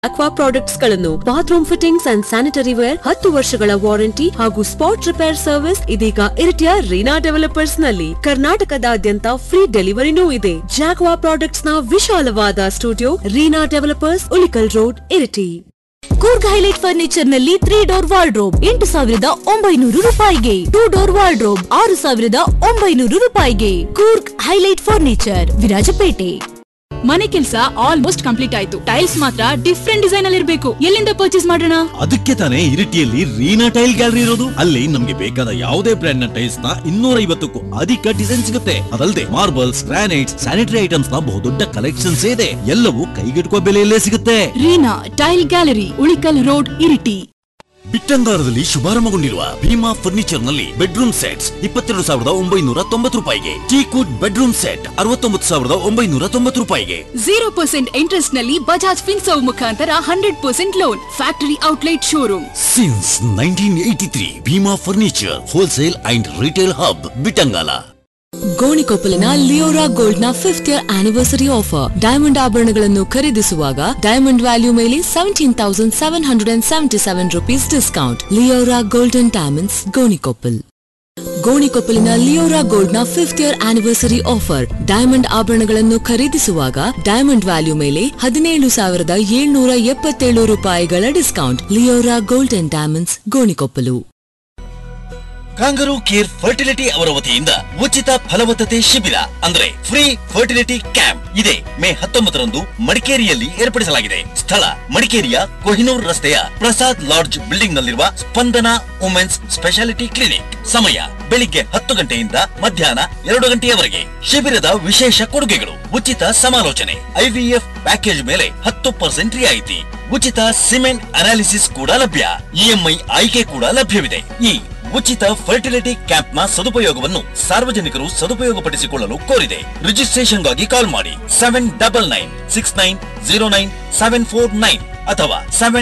Aqua products ಗಳನ್ನು bathroom fittings and sanitary wear 10 ವರ್ಷಗಳ warranty ಹಾಗೂ ಸ್ಪಾಟ್ ರಿಪೇರ್ ಸರ್ವಿಸ್ ಇದೀಗ ಇರಿಟಿಯ ರೀನಾ ಡೆವಲಪರ್ಸ್ ನಲ್ಲಿ. ಕರ್ನಾಟಕದಾದ್ಯಂತ ಫ್ರೀ ಡೆಲಿವರಿನೂ ಇದೆ. ಜಾಕ್ವಾ ಪ್ರಾಡಕ್ಟ್ಸ್ ನ ವಿಶಾಲವಾದ studio Reena developers, Ulikkal road, Iritty. Coorg highlight furniture ನಲ್ಲಿ 3 ಡೋರ್ ವಾರ್ಡ್ರೋಬ್ 8,900 ರೂಪಾಯಿಗೆ, 2 ಡೋರ್ ವಾರ್ಡ್ರೋಬ್ 6,900 ರೂಪಾಯಿಗೆ. Coorg highlight furniture, Virajpet. ಮನೆ ಕೆಲಸ ಆಲ್ಮೋಸ್ಟ್ ಕಂಪ್ಲೀಟ್ ಆಯ್ತು. ಟೈಲ್ಸ್ ಮಾತ್ರ ಡಿಫ್ರೆಂಟ್ ಡಿಸೈನ್ ಅಲ್ಲಿ ಇರಬೇಕು. ಎಲ್ಲಿಂದ ಪರ್ಚೇಸ್ ಮಾಡೋಣ? ಅದಕ್ಕೆ ತಾನೇ ಇರಿಟಿಯಲ್ಲಿ ರೀನಾ ಟೈಲ್ ಗ್ಯಾಲರಿ ಇರೋದು. ಅಲ್ಲಿ ನಮ್ಗೆ ಬೇಕಾದ ಯಾವುದೇ ಬ್ರ್ಯಾಂಡ್ ನ ಟೈಲ್ಸ್ ನ 250ಕ್ಕೂ ಅಧಿಕ ಡಿಸೈನ್ ಸಿಗುತ್ತೆ. ಅದಲ್ಲದೆ ಮಾರ್ಬಲ್ಸ್, ಗ್ರಾನೈಟ್ಸ್, ಸ್ಯಾನಿಟರಿ ಐಟಮ್ಸ್ ನ ಬಹುದೊಡ್ಡ ಕಲೆಕ್ಷನ್ಸ್ ಇದೆ. ಎಲ್ಲವೂ ಕೈಗೆಟುಕುವ ಬೆಲೆಯಲ್ಲೇ ಸಿಗುತ್ತೆ. Reena tail gallery, Ulikkal road, Iritty. ಬಿಟ್ಟಂಗಾರದಲ್ಲಿ ಶುಭಾರಂಭಗೊಂಡಿರುವ Bima furniture ನಲ್ಲಿ ಬೆಡ್ರೂಮ್ ಸೆಟ್ಸ್ 22,990 ರೂಪಾಯಿಗೆ, ಟೀಕುಡ್ ಬೆಡ್ರೂಮ್ ಸೆಟ್ 69,990 ರೂಪಾಯಿಗೆ. 0% ಇಂಟ್ರೆಸ್ಟ್ ನಲ್ಲಿ ಬಜಾಜ್ ಫಿನ್ಸರ್ವ್ ಮುಖಾಂತರ 100% loan. Factory outlet showroom. Since 1983 Bima furniture wholesale and retail hub, Bittangala. ಗೋಣಿಕೊಪ್ಪಲಿನ Leora gold ನ 5th year anniversary offer. Diamond ಆಭರಣಗಳನ್ನು ಖರೀದಿಸುವಾಗ ಡೈಮಂಡ್ ವ್ಯಾಲ್ಯೂ ಮೇಲೆ 17,777 rupees discount. Leora golden diamonds, Gonikoppal. ಗೋಣಿಕೊಪ್ಪಲಿನ Leora gold ನ 5th year anniversary offer. Diamond ಆಭರಣಗಳನ್ನು ಖರೀದಿಸುವಾಗ diamond value ಮೇಲೆ 17,777 ರೂಪಾಯಿಗಳ discount. Leora golden diamonds, Gonikoppal. Kangaroo care fertility ಅವರ ವತಿಯಿಂದ ಉಚಿತ ಫಲವತ್ತತೆ ಶಿಬಿರ ಅಂದ್ರೆ ಫ್ರೀ ಫರ್ಟಿಲಿಟಿ ಕ್ಯಾಂಪ್ ಇದೆ. ಮೇ 19ರಂದು ಮಡಿಕೇರಿಯಲ್ಲಿ ಏರ್ಪಡಿಸಲಾಗಿದೆ. ಸ್ಥಳ ಮಡಿಕೇರಿಯ ಕೊಹಿನೂರ್ ರಸ್ತೆಯ ಪ್ರಸಾದ್ ಲಾಡ್ಜ್ ಬಿಲ್ಡಿಂಗ್ ನಲ್ಲಿರುವ ಸ್ಪಂದನ ವುಮೆನ್ಸ್ ಸ್ಪೆಷಾಲಿಟಿ ಕ್ಲಿನಿಕ್. ಸಮಯ ಬೆಳಿಗ್ಗೆ 10 ಗಂಟೆಯಿಂದ ಮಧ್ಯಾಹ್ನ 2 ಗಂಟೆಯವರೆಗೆ. ಶಿಬಿರದ ವಿಶೇಷ ಕೊಡುಗೆಗಳು: ಉಚಿತ ಸಮಾಲೋಚನೆ, IVF ಪ್ಯಾಕೇಜ್ ಮೇಲೆ 10% ರಿಯಾಯಿತಿ, ಉಚಿತ ಸಿಮೆಂಟ್ ಅನಾಲಿಸಿಸ್ ಕೂಡ ಲಭ್ಯ, EMI ಆಯ್ಕೆ ಕೂಡ ಲಭ್ಯವಿದೆ. ಈ ಉಚಿತ ಫರ್ಟಿಲಿಟಿ ಕ್ಯಾಂಪ್ ನ ಸದುಪಯೋಗವನ್ನು ಸಾರ್ವಜನಿಕರು ಸದುಪಯೋಗಪಡಿಸಿಕೊಳ್ಳಲು ಕೋರಿದೆ. ರಿಜಿಸ್ಟ್ರೇಷನ್ಗಾಗಿ ಕಾಲ್ ಮಾಡಿ 7999690949 ಅಥವಾ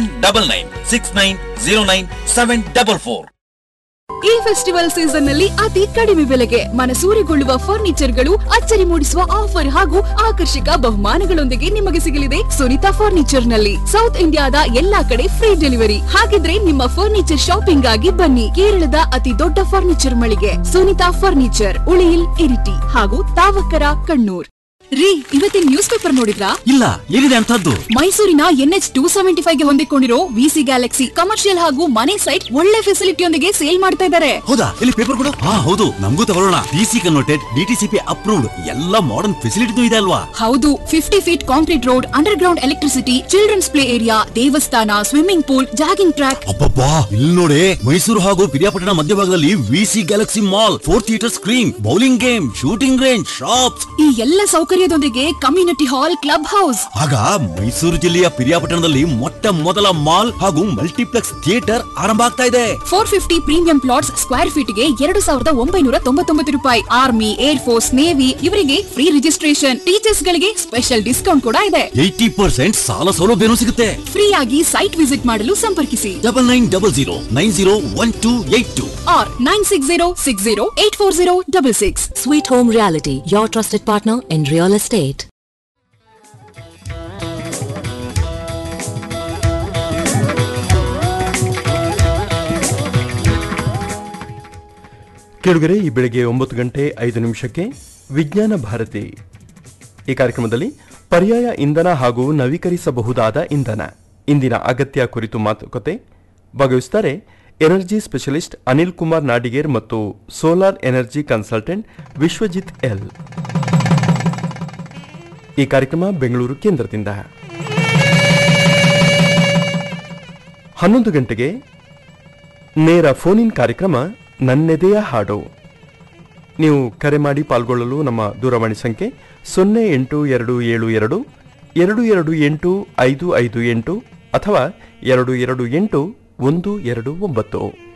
7999690974. ಈ ಫೆಸ್ಟಿವಲ್ ಸೀಸನ್ ನಲ್ಲಿ ಅತಿ ಕಡಿಮೆ ಬೆಲೆಗೆ ಮನಸೂರೆಗೊಳ್ಳುವ ಫರ್ನಿಚರ್ ಗಳು, ಅಚ್ಚರಿ ಮೂಡಿಸುವ ಆಫರ್ ಹಾಗೂ ಆಕರ್ಷಕ ಬಹುಮಾನಗಳೊಂದಿಗೆ ನಿಮಗೆ ಸಿಗಲಿದೆ ಸುನಿತಾ ಫರ್ನಿಚರ್ ನಲ್ಲಿ. ಸೌತ್ ಇಂಡಿಯಾದ ಎಲ್ಲಾ ಕಡೆ ಫ್ರೀ ಡೆಲಿವರಿ. ಹಾಗಿದ್ರೆ ನಿಮ್ಮ ಫರ್ನಿಚರ್ ಶಾಪಿಂಗ್ ಆಗಿ ಬನ್ನಿ. ಕೇರಳದ ಅತಿ ದೊಡ್ಡ ಫರ್ನಿಚರ್ ಮಳಿಗೆ ಸುನಿತಾ ಫರ್ನಿಚರ್, ಉಳಿಯಿಲ್, ಇರಿಟಿ ಹಾಗೂ ತಾವಕರ, ಕಣ್ಣೂರ್. ರೀ, ಇವತ್ತಿನ ನ್ಯೂಸ್ ಪೇಪರ್ ನೋಡಿದ್ರಾ? ಇಲ್ಲ, ಏನಿದೆ ಅಂತದ್ದು? ಮೈಸೂರಿನ NH 275 ಗೆ ಹೊಂದಿಕೊಂಡಿರೋ VC ಗ್ಯಾಲಕ್ಸಿ ಕಮರ್ಷಿಯಲ್ ಹಾಗೂ ಮನೆ ಸೈಟ್ ಒಳ್ಳೆ ಫೆಸಿಲಿಟಿಯೊಂದಿಗೆ ಸೇಲ್ ಮಾಡ್ತಾ ಇದ್ದಾರೆ. ಹೌದಾ? ಇಲ್ಲಿ ಪೇಪರ್ ಕೊಡು. ಹೌದು, ನಮಗೂ ತಗೊಳ್ಳೋಣ. DC ಕನ್ವರ್ಟೆಡ್, DTCP ಅಪ್ರೂವ್ಡ್ ಎಲ್ಲ ಮಾಡರ್ನ್ ಫೆಸಿಲಿಟಿ ಇದೆ ಅಲ್ವಾ? ಹೌದು, 50 feet concrete road, under ground electricity, children's play area, ದೇವಸ್ಥಾನ, ಸ್ವಿಮ್ಮಿಂಗ್ ಪೂಲ್, ಜಾಗಿಂಗ್ ಟ್ರ್ಯಾಕ್. ಅಬ್ಬಬ್ಬಾ, ಇಲ್ಲಿ ನೋಡಿ, ಮೈಸೂರು ಹಾಗೂ ಪಿರಿಯಾಪಟ್ಟಣ ಮಧ್ಯಭಾಗದಲ್ಲಿ VC Galaxy mall, 4 theatre screen, bowling game, shooting range, shops, ಈ ಎಲ್ಲ ಸೌಕರ್ಯದೊಂದಿಗೆ ಕಮ್ಯುನಿಟಿ ಹಾಲ್, ಕ್ಲಬ್ ಹೌಸ್. ಆಗ ಮೈಸೂರು ಜಿಲ್ಲೆಯ ಪಿರಿಯಾಪಟ್ಟಣದಲ್ಲಿ ಮೊಟ್ಟ ಮೊದಲ ಮಾಲ್ ಹಾಗೂ ಮಲ್ಟಿಪ್ಲೆಕ್ಸ್ ಥಿಯೇಟರ್ ಆರಂಭ ಆಗ್ತಾ ಇದೆ. 450 ಪ್ರೀಮಿಯಂ ಪ್ಲಾಟ್ಸ್ ಸ್ಕ್ವೇರ್ ಫೀಟ್ ಗೆ 2,999 ರೂಪಾಯಿ. ಆರ್ಮಿ, ಏರ್ ಫೋರ್ಸ್, ನೇವಿ ಇವರಿಗೆ ಫ್ರೀ ರಿಜಿಸ್ಟ್ರೇಷನ್. ಟೀಚರ್ಸ್ ಗಳಿಗೆ ಸ್ಪೆಷಲ್ ಡಿಸ್ಕೌಂಟ್ ಕೂಡ ಇದೆ. 80% ಸಾಲ ಸೌಲಭ್ಯನೂ ಸಿಗುತ್ತೆ. ಫ್ರೀ ಆಗಿ ಸೈಟ್ ವಿಸಿಟ್ ಮಾಡಲು ಸಂಪರ್ಕಿಸಿ 9900901282 or 9606084066. Sweet Home Reality, your trusted partner in real estate. ಕೇಳುಗರೆ, ಈ ಬೆಳಗ್ಗೆ 9:05 ವಿಜ್ಞಾನ ಭಾರತಿ. ಈ ಕಾರ್ಯಕ್ರಮದಲ್ಲಿ ಪರ್ಯಾಯ ಇಂಧನ ಹಾಗೂ ನವೀಕರಿಸಬಹುದಾದ ಇಂಧನ, ಇಂದಿನ ಅಗತ್ಯ ಕುರಿತು ಮಾತುಕತೆ. ಭಾಗವಹಿಸುತ್ತಾರೆ ಎನರ್ಜಿ ಸ್ಪೆಷಲಿಸ್ಟ್ ಅನಿಲ್ ಕುಮಾರ್ ನಾಡಿಗೇರ್ ಮತ್ತು solar energy consultant Vishwajit L. ಈ ಕಾರ್ಯಕ್ರಮ ಬೆಂಗಳೂರು ಕೇಂದ್ರದಿಂದ. 11 ಗಂಟೆಗೆ ನೇರ ಫೋನ್ ಇನ್ ಕಾರ್ಯಕ್ರಮ ನನ್ನೆದೆಯ ಹಾಡು. ನೀವು ಕರೆ ಮಾಡಿ ಪಾಲ್ಗೊಳ್ಳಲು ನಮ್ಮ ದೂರವಾಣಿ ಸಂಖ್ಯೆ 082272228558 ಅಥವಾ 228129.